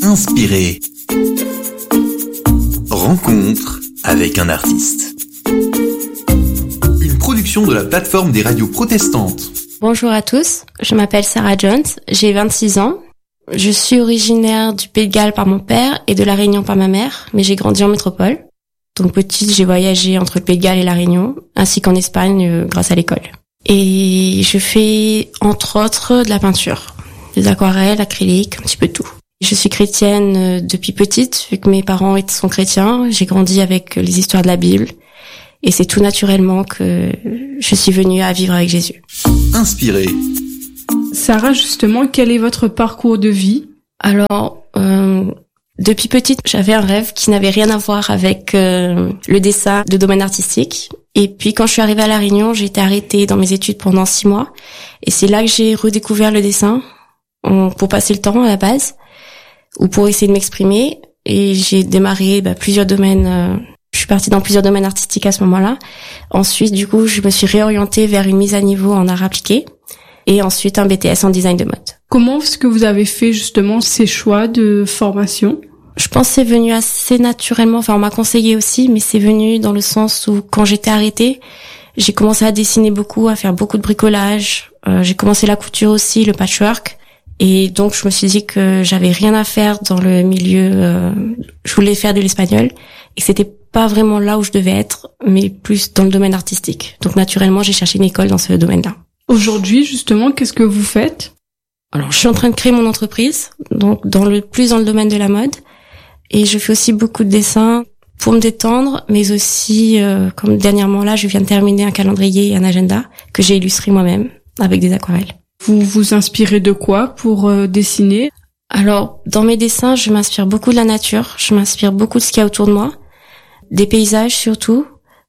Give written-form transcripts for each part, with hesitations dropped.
Inspiré. Rencontre avec un artiste. Une production de la plateforme des radios protestantes. Bonjour à tous, je m'appelle Sarah Jones, j'ai 26 ans. Je suis originaire du Pays de Galles par mon père et de La Réunion par ma mère, mais j'ai grandi en métropole. Donc petite, j'ai voyagé entre le Pays de Galles et La Réunion, ainsi qu'en Espagne grâce à l'école. Et je fais entre autres de la peinture, des aquarelles, acryliques, un petit peu de tout. Je suis chrétienne depuis petite, vu que mes parents sont chrétiens. J'ai grandi avec les histoires de la Bible. Et c'est tout naturellement que je suis venue à vivre avec Jésus. Inspiré. Sarah, justement, quel est votre parcours de vie? Alors, depuis petite, j'avais un rêve qui n'avait rien à voir avec le dessin de domaine artistique. Et puis, quand je suis arrivée à La Réunion, j'ai été arrêtée dans mes études pendant 6 mois. Et c'est là que j'ai redécouvert le dessin pour passer le temps à la base, ou pour essayer de m'exprimer. Et j'ai démarré plusieurs domaines. Je suis partie dans plusieurs domaines artistiques à ce moment-là. Ensuite, du coup, je me suis réorientée vers une mise à niveau en art appliqué. Et ensuite, un BTS en design de mode. Comment est-ce que vous avez fait justement ces choix de formation? Je pense que c'est venu assez naturellement. Enfin, on m'a conseillé aussi, mais c'est venu dans le sens où, quand j'étais arrêtée, j'ai commencé à dessiner beaucoup, à faire beaucoup de bricolage. J'ai commencé la couture aussi, le patchwork. Et donc, je me suis dit que j'avais rien à faire dans le milieu. Je voulais faire de l'espagnol. Et c'était pas vraiment là où je devais être, mais plus dans le domaine artistique. Donc, naturellement, j'ai cherché une école dans ce domaine-là. Aujourd'hui, justement, qu'est-ce que vous faites? Alors, je suis en train de créer mon entreprise, donc plus dans le domaine de la mode. Et je fais aussi beaucoup de dessins pour me détendre, mais aussi, comme dernièrement là, je viens de terminer un calendrier et un agenda que j'ai illustré moi-même avec des aquarelles. Vous vous inspirez de quoi pour dessiner? Alors, dans mes dessins, je m'inspire beaucoup de la nature, je m'inspire beaucoup de ce qu'il y a autour de moi, des paysages surtout,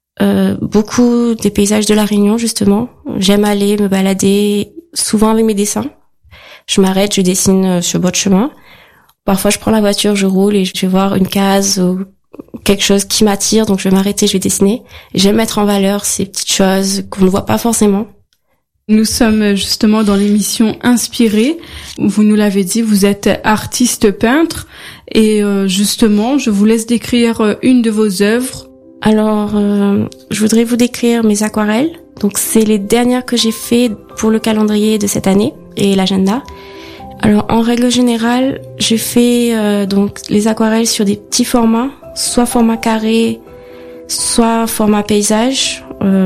beaucoup des paysages de La Réunion justement. J'aime aller me balader souvent avec mes dessins. Je m'arrête, je dessine sur le bord de chemin. Parfois, je prends la voiture, je roule et je vais voir une case ou quelque chose qui m'attire, donc je vais m'arrêter, je vais dessiner. J'aime mettre en valeur ces petites choses qu'on ne voit pas forcément. Nous sommes justement dans l'émission Inspiré. Vous nous l'avez dit, vous êtes artiste peintre et justement, je vous laisse décrire une de vos œuvres. Alors, je voudrais vous décrire mes aquarelles. Donc, c'est les dernières que j'ai fait pour le calendrier de cette année et l'agenda. Alors, en règle générale, je fais donc les aquarelles sur des petits formats, soit format carré, soit format paysage,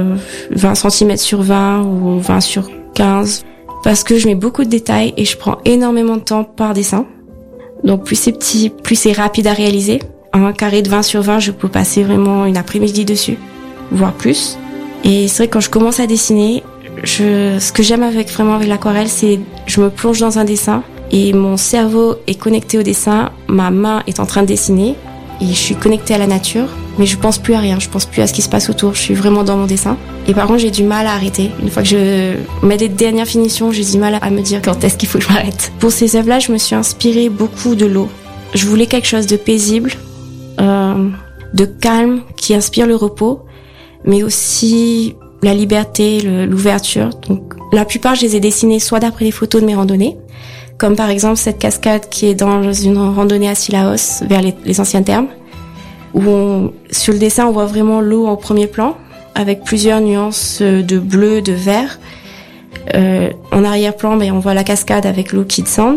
20 cm sur 20 ou 20 sur 15, parce que je mets beaucoup de détails et je prends énormément de temps par dessin. Donc, plus c'est petit, plus c'est rapide à réaliser. Un carré de 20 sur 20, je peux passer vraiment une après-midi dessus, voire plus. Et c'est vrai que quand je commence à dessiner, ce que j'aime vraiment avec l'aquarelle, c'est je me plonge dans un dessin et mon cerveau est connecté au dessin, ma main est en train de dessiner et je suis connectée à la nature, mais je pense plus à rien, je pense plus à ce qui se passe autour, je suis vraiment dans mon dessin. Et par contre, j'ai du mal à arrêter. Une fois que je mets des dernières finitions, j'ai du mal à me dire quand est-ce qu'il faut que je m'arrête. Pour ces œuvres-là, je me suis inspirée beaucoup de l'eau. Je voulais quelque chose de paisible, de calme, qui inspire le repos, mais aussi la liberté, l'ouverture. Donc, la plupart, je les ai dessinés soit d'après les photos de mes randonnées, comme par exemple cette cascade qui est dans une randonnée à Sillaos, vers les anciens thermes, où sur le dessin, on voit vraiment l'eau en premier plan, avec plusieurs nuances de bleu, de vert. En arrière-plan, on voit la cascade avec l'eau qui descend,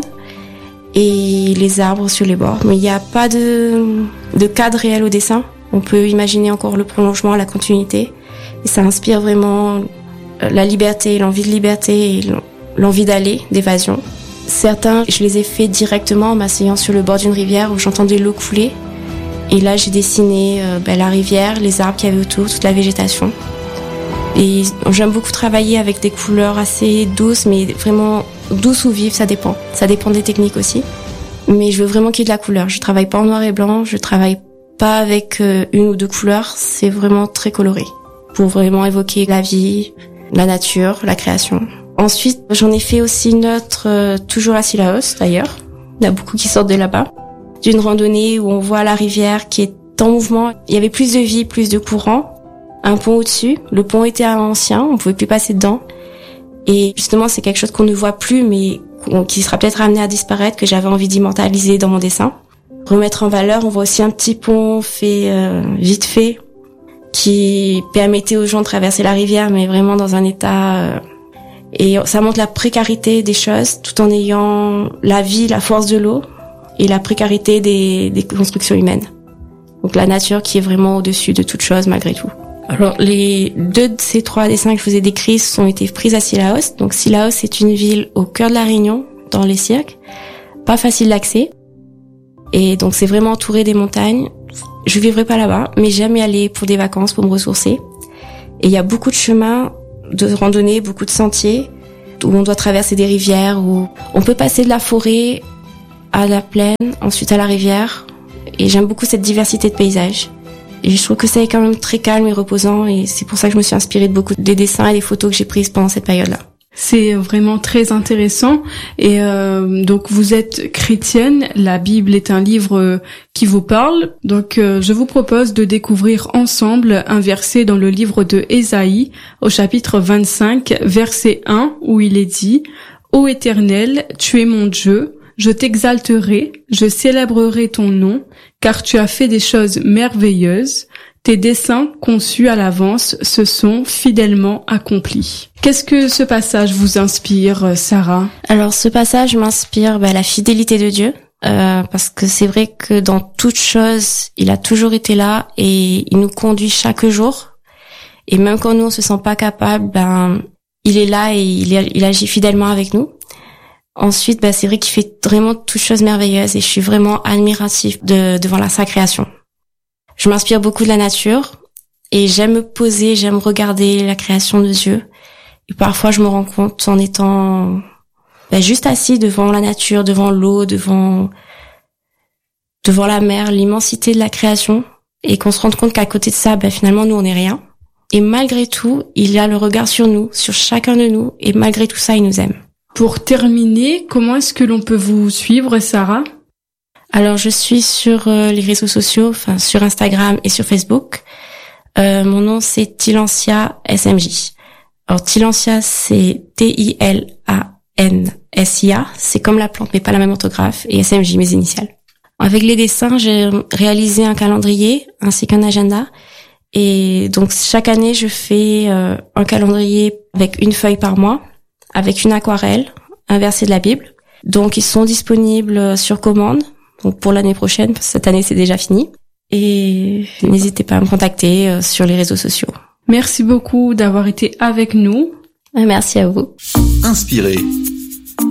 et les arbres sur les bords. Mais il n'y a pas de cadre réel au dessin. On peut imaginer encore le prolongement, la continuité. Et ça inspire vraiment la liberté, l'envie de liberté et l'envie d'aller, d'évasion. Certains, je les ai faits directement en m'asseyant sur le bord d'une rivière où j'entendais l'eau couler. Et là, j'ai dessiné la rivière, les arbres qu'il y avait autour, toute la végétation. Et j'aime beaucoup travailler avec des couleurs assez douces, mais vraiment douces ou vives, ça dépend. Ça dépend des techniques aussi. Mais je veux vraiment qu'il y ait de la couleur. Je travaille pas en noir et blanc, je travaille pas avec une ou deux couleurs, c'est vraiment très coloré. Pour vraiment évoquer la vie, la nature, la création. Ensuite, j'en ai fait aussi une autre, toujours à Sillaos d'ailleurs. Il y a beaucoup qui sortent de là-bas. D'une randonnée où on voit la rivière qui est en mouvement. Il y avait plus de vie, plus de courant. Un pont au-dessus. Le pont était ancien, on pouvait plus passer dedans. Et justement, c'est quelque chose qu'on ne voit plus, mais qui sera peut-être amené à disparaître, que j'avais envie d'immortaliser dans mon dessin. remettre en valeur. On voit aussi un petit pont fait vite fait qui permettait aux gens de traverser la rivière, mais vraiment dans un état... Et ça montre la précarité des choses, tout en ayant la vie, la force de l'eau et la précarité des constructions humaines. Donc la nature qui est vraiment au-dessus de toute chose malgré tout. Alors les 2 de ces 3 dessins que je vous ai décrits ont été pris à Cilaos. Donc Cilaos, c'est une ville au cœur de la Réunion, dans les cirques, pas facile d'accès. Et donc c'est vraiment entouré des montagnes. Je vivrai pas là-bas, mais j'aime y aller pour des vacances, pour me ressourcer. Et il y a beaucoup de chemins de randonnée, beaucoup de sentiers où on doit traverser des rivières, où on peut passer de la forêt à la plaine, ensuite à la rivière. Et j'aime beaucoup cette diversité de paysages. Et je trouve que c'est quand même très calme et reposant, et c'est pour ça que je me suis inspirée de beaucoup des dessins et des photos que j'ai prises pendant cette période-là. C'est vraiment très intéressant. Et donc vous êtes chrétienne, la Bible est un livre qui vous parle. Donc je vous propose de découvrir ensemble un verset dans le livre de Ésaïe au chapitre 25, verset 1, où il est dit « Ô Éternel, tu es mon Dieu, je t'exalterai, je célébrerai ton nom, car tu as fait des choses merveilleuses. Tes desseins conçus à l'avance se sont fidèlement accomplis. » Qu'est-ce que ce passage vous inspire, Sarah? Alors ce passage m'inspire la fidélité de Dieu, parce que c'est vrai que dans toute chose, il a toujours été là et il nous conduit chaque jour. Et même quand nous on se sent pas capable, il est là et il agit fidèlement avec nous. Ensuite, c'est vrai qu'il fait vraiment toutes choses merveilleuses et je suis vraiment admirative devant sa création. Je m'inspire beaucoup de la nature et j'aime me poser, j'aime regarder la création de Dieu. Et parfois, je me rends compte en étant juste assis devant la nature, devant l'eau, devant la mer, l'immensité de la création, et qu'on se rende compte qu'à côté de ça, finalement, nous, on n'est rien. Et malgré tout, il a le regard sur nous, sur chacun de nous, et malgré tout ça, il nous aime. Pour terminer, comment est-ce que l'on peut vous suivre, Sarah? Alors, je suis sur les réseaux sociaux, sur Instagram et sur Facebook. Mon nom, c'est Tilancia SMJ. Alors, Tilancia, c'est T-I-L-A-N-S-I-A. C'est comme la plante, mais pas la même orthographe. Et SMJ, mes initiales. Avec les dessins, j'ai réalisé un calendrier ainsi qu'un agenda. Et donc, chaque année, je fais un calendrier avec une feuille par mois, avec une aquarelle, un verset de la Bible. Donc, ils sont disponibles sur commande. Donc, pour l'année prochaine, parce que cette année, c'est déjà fini. Et n'hésitez pas à me contacter sur les réseaux sociaux. Merci beaucoup d'avoir été avec nous. Merci à vous. Inspiré,